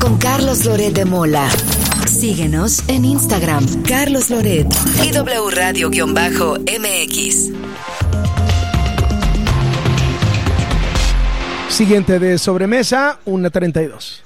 con Carlos Loret de Mola. Síguenos en Instagram, Carlos Loret y W Radio-MX. Siguiente de sobremesa, 1:32.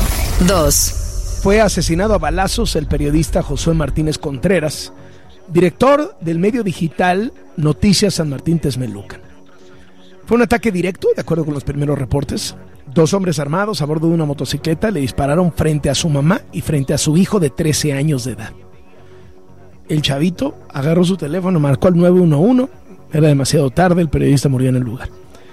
2. Fue asesinado a balazos el periodista Josué Martínez Contreras, director del medio digital Noticias San Martín Texmelucan. Fue un ataque directo, de acuerdo con los primeros reportes. 2 hombres armados a bordo de una motocicleta le dispararon frente a su mamá y frente a su hijo de 13 años de edad. El chavito agarró su teléfono, marcó al 911, era demasiado tarde, el periodista murió en el lugar.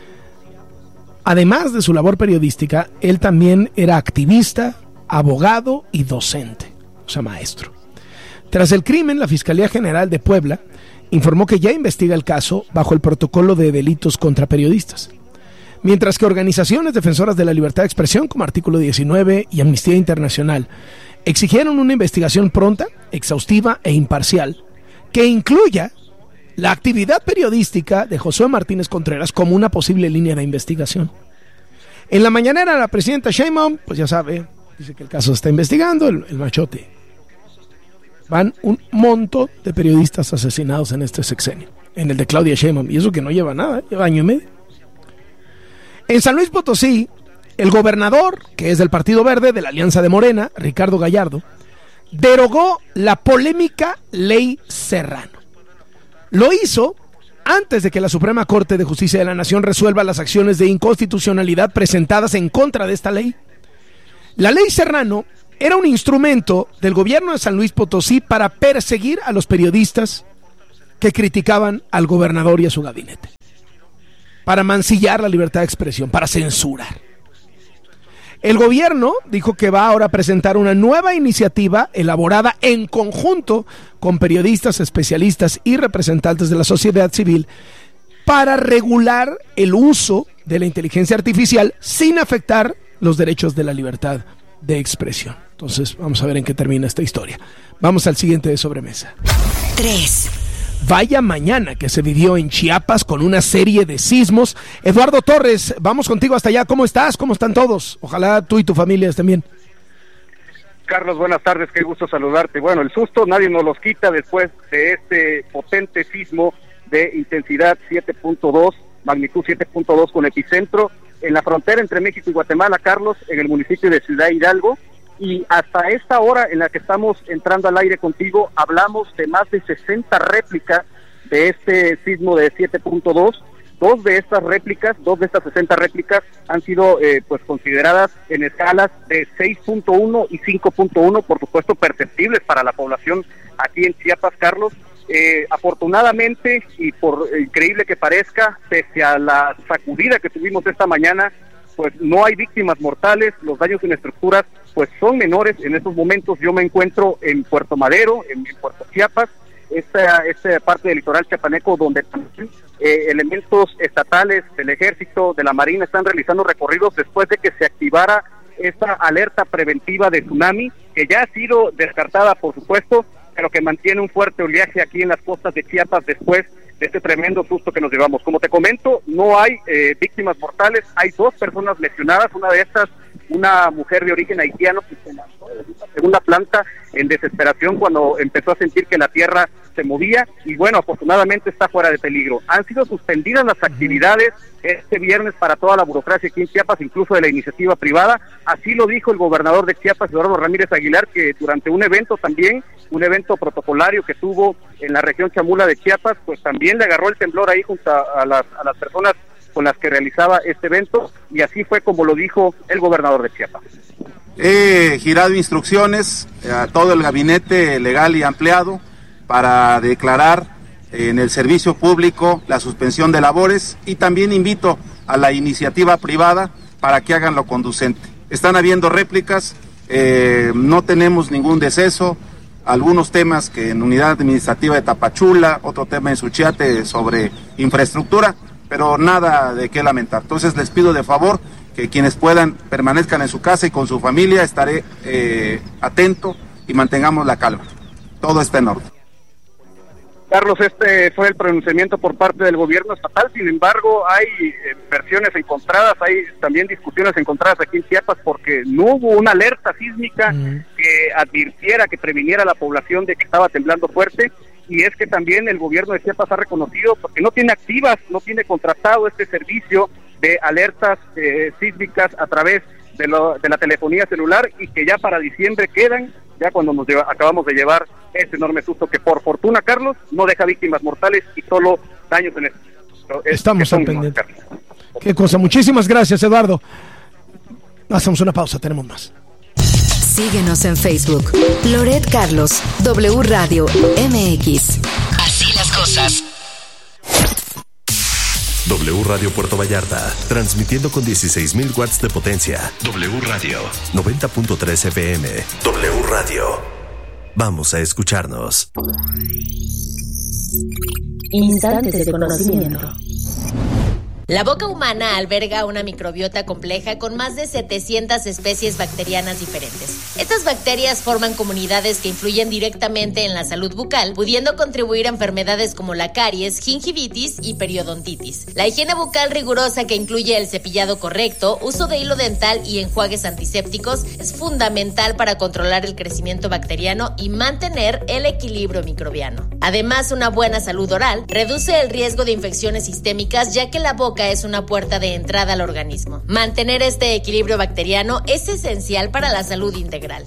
Además de su labor periodística, él también era activista, abogado y docente, o sea, maestro. Tras el crimen, la Fiscalía General de Puebla informó que ya investiga el caso bajo el protocolo de delitos contra periodistas. Mientras que organizaciones defensoras de la libertad de expresión, como Artículo 19 y Amnistía Internacional, exigieron una investigación pronta, exhaustiva e imparcial, que incluya la actividad periodística de Josué Martínez Contreras como una posible línea de investigación. En la mañanera, la presidenta Sheinbaum, pues ya sabe, dice que el caso se está investigando, el machote. Van un montón de periodistas asesinados en este sexenio, en el de Claudia Sheinbaum, y eso que no lleva nada, lleva año y medio. En San Luis Potosí, el gobernador, que es del Partido Verde, de la Alianza de Morena, Ricardo Gallardo, derogó la polémica Ley Serrano. Lo hizo antes de que la Suprema Corte de Justicia de la Nación resuelva las acciones de inconstitucionalidad presentadas en contra de esta ley. La Ley Serrano era un instrumento del gobierno de San Luis Potosí para perseguir a los periodistas que criticaban al gobernador y a su gabinete, para mancillar la libertad de expresión, para censurar. El gobierno dijo que va ahora a presentar una nueva iniciativa elaborada en conjunto con periodistas, especialistas y representantes de la sociedad civil para regular el uso de la inteligencia artificial sin afectar los derechos de la libertad de expresión. Entonces, vamos a ver en qué termina esta historia. Vamos al siguiente de sobremesa. 3. Vaya mañana que se vivió en Chiapas con una serie de sismos. Eduardo Torres, vamos contigo hasta allá. ¿Cómo estás? ¿Cómo están todos? Ojalá tú y tu familia estén bien. Carlos, buenas tardes, qué gusto saludarte. Bueno, el susto nadie nos los quita después de este potente sismo de intensidad 7.2, magnitud 7.2 con epicentro en la frontera entre México y Guatemala, Carlos, en el municipio de Ciudad Hidalgo. Y hasta esta hora en la que estamos entrando al aire contigo, hablamos de más de 60 réplicas de este sismo de 7.2. Dos de estas 60 réplicas han sido pues consideradas en escalas de 6.1 y 5.1, por supuesto perceptibles para la población aquí en Chiapas, Carlos. Afortunadamente, y por increíble que parezca, pese a la sacudida que tuvimos esta mañana, pues no hay víctimas mortales. Los daños en estructuras pues son menores. En estos momentos yo me encuentro en Puerto Madero, en Puerto Chiapas, esta parte del litoral chiapaneco, donde también elementos estatales del Ejército, de la Marina, están realizando recorridos después de que se activara esta alerta preventiva de tsunami, que ya ha sido descartada, por supuesto, pero que mantiene un fuerte oleaje aquí en las costas de Chiapas después de este tremendo susto que nos llevamos. Como te comento, no hay víctimas mortales, hay 2 personas lesionadas, una de estas, una mujer de origen haitiano que se lanzó de una segunda planta en desesperación cuando empezó a sentir que la tierra se movía, y bueno, afortunadamente está fuera de peligro. Han sido suspendidas las actividades este viernes para toda la burocracia aquí en Chiapas, incluso de la iniciativa privada. Así lo dijo el gobernador de Chiapas, Eduardo Ramírez Aguilar, que durante un evento protocolario que tuvo en la región Chamula de Chiapas, pues también le agarró el temblor ahí junto a las personas con las que realizaba este evento, y así fue como lo dijo el gobernador de Chiapas. He girado instrucciones a todo el gabinete legal y ampliado para declarar en el servicio público la suspensión de labores, y también invito a la iniciativa privada para que hagan lo conducente. Están habiendo réplicas, no tenemos ningún deceso, algunos temas que en unidad administrativa de Tapachula, otro tema en Suchiate sobre infraestructura, pero nada de qué lamentar. Entonces les pido de favor que quienes puedan permanezcan en su casa y con su familia. Estaré atento y mantengamos la calma. Todo está en orden. Carlos, este fue el pronunciamiento por parte del gobierno estatal. Sin embargo, hay versiones encontradas, hay también discusiones encontradas aquí en Chiapas, porque no hubo una alerta sísmica que advirtiera, que previniera a la población de que estaba temblando fuerte. Y es que también el gobierno de Chiapas ha reconocido, porque no tiene contratado este servicio de alertas sísmicas a través de la telefonía celular, y que ya para diciembre quedan, ya cuando acabamos de llevar este enorme susto que por fortuna, Carlos, no deja víctimas mortales y solo daños en Estamos al pendiente. Qué cosa, muchísimas gracias, Eduardo. Hacemos una pausa, tenemos más. Síguenos en Facebook, Loret Carlos, W Radio MX. Así las cosas. W Radio Puerto Vallarta, transmitiendo con 16,000 watts de potencia. W Radio, 90.3 FM. W Radio. Vamos a escucharnos. Instantes de conocimiento. La boca humana alberga una microbiota compleja con más de 700 especies bacterianas diferentes. Estas bacterias forman comunidades que influyen directamente en la salud bucal, pudiendo contribuir a enfermedades como la caries, gingivitis y periodontitis. La higiene bucal rigurosa, que incluye el cepillado correcto, uso de hilo dental y enjuagues antisépticos, es fundamental para controlar el crecimiento bacteriano y mantener el equilibrio microbiano. Además, una buena salud oral reduce el riesgo de infecciones sistémicas, ya que la boca es una puerta de entrada al organismo. Mantener este equilibrio bacteriano es esencial para la salud integral.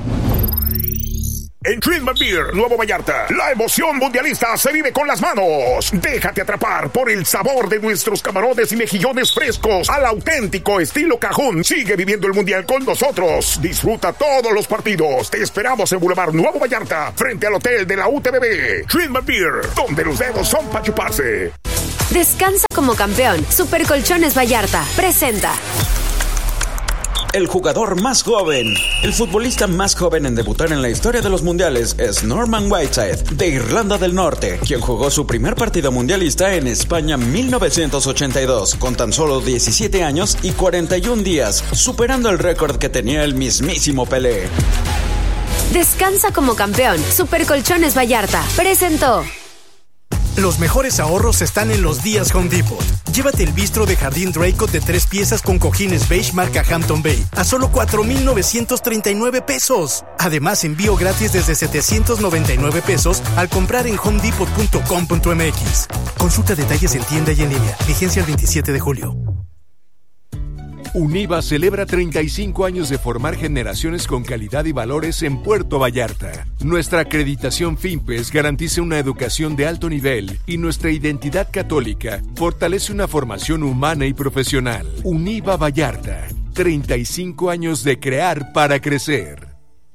En Trinman Beer, Nuevo Vallarta, la emoción mundialista se vive con las manos. Déjate atrapar por el sabor de nuestros camarones y mejillones frescos al auténtico estilo cajún. Sigue viviendo el mundial con nosotros. Disfruta todos los partidos. Te esperamos en Boulevard Nuevo Vallarta, frente al hotel de la UTBB. Trinman Beer, donde los dedos son para chuparse. Descansa como campeón. Super Colchones Vallarta presenta. El jugador más joven, el futbolista más joven en debutar en la historia de los mundiales es Norman Whiteside, de Irlanda del Norte, quien jugó su primer partido mundialista en España 1982, con tan solo 17 años y 41 días, superando el récord que tenía el mismísimo Pelé. Descansa como campeón. Super Colchones Vallarta presentó. Los mejores ahorros están en los días Home Depot. Llévate el bistro de jardín Draycott de 3 piezas con cojines beige marca Hampton Bay a solo 4,939 pesos. Además, envío gratis desde 799 pesos al comprar en homedepot.com.mx. Consulta detalles en tienda y en línea. Vigencia el 27 de julio. Univa celebra 35 años de formar generaciones con calidad y valores en Puerto Vallarta. Nuestra acreditación FIMPES garantiza una educación de alto nivel y nuestra identidad católica fortalece una formación humana y profesional. Univa Vallarta, 35 años de crear para crecer.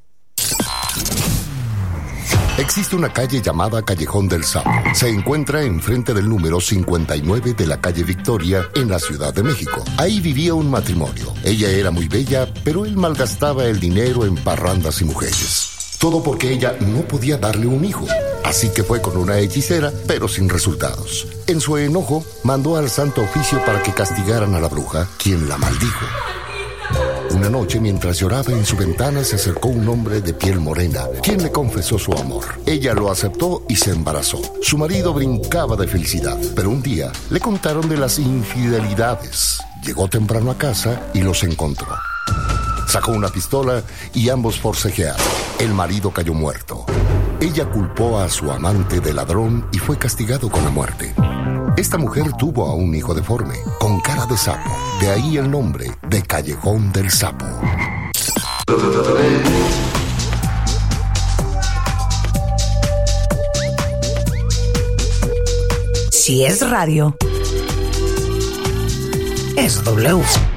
Existe una calle llamada Callejón del Sapo. Se encuentra enfrente del número 59 de la calle Victoria, en la Ciudad de México. Ahí vivía un matrimonio. Ella era muy bella, pero él malgastaba el dinero en parrandas y mujeres. Todo porque ella no podía darle un hijo. Así que fue con una hechicera, pero sin resultados. En su enojo, mandó al Santo Oficio para que castigaran a la bruja, quien la maldijo. Una noche, mientras lloraba en su ventana, se acercó un hombre de piel morena, quien le confesó su amor. Ella lo aceptó y se embarazó. Su marido brincaba de felicidad, pero un día le contaron de las infidelidades. Llegó temprano a casa y los encontró. Sacó una pistola y ambos forcejearon. El marido cayó muerto. Ella culpó a su amante de ladrón y fue castigado con la muerte. Esta mujer tuvo a un hijo deforme, con cara de sapo. De ahí el nombre de Callejón del Sapo. Si es radio, es W.